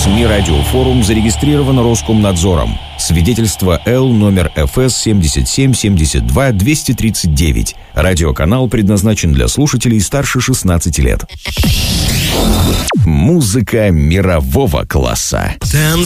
СМИ «Радиофорум» зарегистрировано Роскомнадзором. Свидетельство Л номер ФС 7772-239. Радиоканал предназначен для слушателей старше 16 лет. Музыка мирового класса.